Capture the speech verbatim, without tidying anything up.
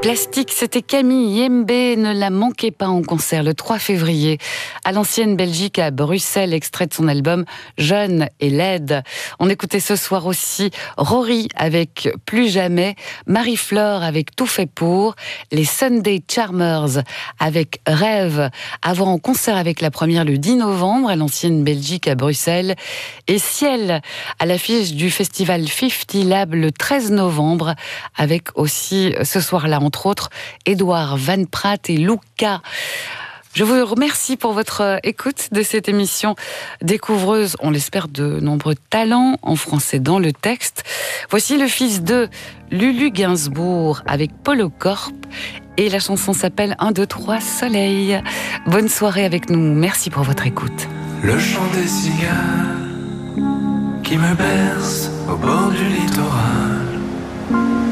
Plastique, c'était Camille Yembe, ne la manquez pas en concert le trois février à l'Ancienne Belgique à Bruxelles, extrait de son album Jeune et laide. On écoutait ce soir aussi Rory avec Plus jamais, Marie-Flore avec Tout fait pour, les Sunday Charmers avec Rêve, avant en concert avec la première le dix novembre à l'Ancienne Belgique à Bruxelles, et Ciel à l'affiche du festival cinquante Lab le treize novembre avec aussi ce soir-là entre autres Édouard Van Praat et Luca. Je vous remercie pour votre écoute de cette émission découvreuse, on l'espère, de nombreux talents en français dans le texte. Voici le fils de Lulu Gainsbourg avec Polo Corp et la chanson s'appelle un, deux, trois Soleil. Bonne soirée avec nous, merci pour votre écoute. Le chant des cigales qui me berce au bord du littoral.